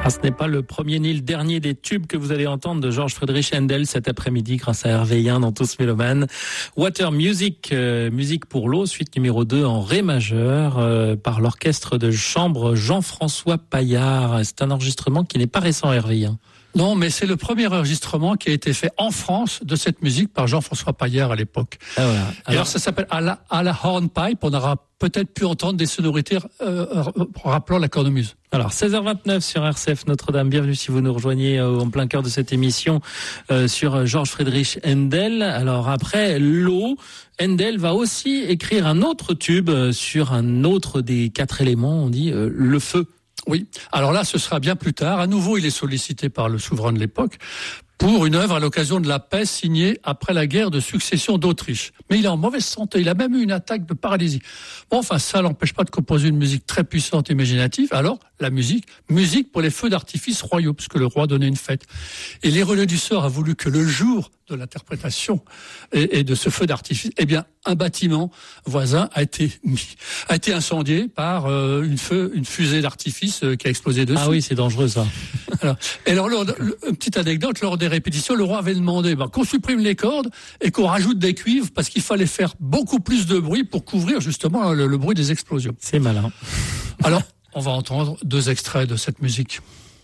Ah, ce n'est pas le premier ni le dernier des tubes que vous allez entendre de George Friedrich Händel cet après-midi grâce à Hervé Yen dans Tous Mélomanes. Water Music, musique pour l'eau, suite numéro 2 en ré majeur par l'orchestre de chambre Jean-François Paillard. C'est un enregistrement qui n'est pas récent, Hervé Yen. Non, mais c'est le premier enregistrement qui a été fait en France de cette musique par Jean-François Paillard à l'époque. Ah, voilà. Alors ça s'appelle à la hornpipe. On aura peut-être pu entendre des sonorités rappelant la cornemuse. Alors 16h29 sur RCF Notre-Dame. Bienvenue si vous nous rejoignez en plein cœur de cette émission sur George Friedrich Händel. Alors après l'eau, Händel va aussi écrire un autre tube sur un autre des 4 éléments. On dit le feu. Oui, alors là, ce sera bien plus tard. À nouveau, il est sollicité par le souverain de l'époque pour une œuvre à l'occasion de la paix signée après la guerre de succession d'Autriche. Mais il est en mauvaise santé, il a même eu une attaque de paralysie. Bon, enfin, ça l'empêche pas de composer une musique très puissante et imaginative. Alors, la musique pour les feux d'artifice royaux, puisque le roi donnait une fête. Et l'ironie du sort a voulu que le jour de l'interprétation et de ce feu d'artifice, eh bien, un bâtiment voisin a été incendié par une fusée d'artifice qui a explosé dessus. Ah oui, c'est dangereux ça. Alors, une petite anecdote, lors des répétitions, le roi avait demandé qu'on supprime les cordes et qu'on rajoute des cuivres parce qu'il fallait faire beaucoup plus de bruit pour couvrir justement le bruit des explosions. C'est malin. Alors, on va entendre 2 extraits de cette musique.